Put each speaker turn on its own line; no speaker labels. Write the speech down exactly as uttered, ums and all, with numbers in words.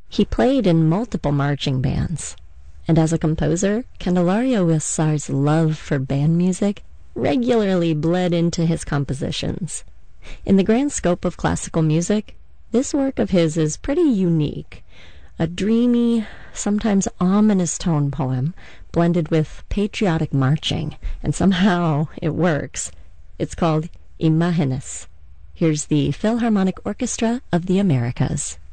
He played in multiple marching bands, and as a composer, Candelario Huízar's love for band music regularly bled into his compositions. In the grand scope of classical music, this work of his is pretty unique. A dreamy, sometimes ominous tone poem blended with patriotic marching, and somehow it works. It's called Imágenes. Here's the Philharmonic Orchestra of the Americas.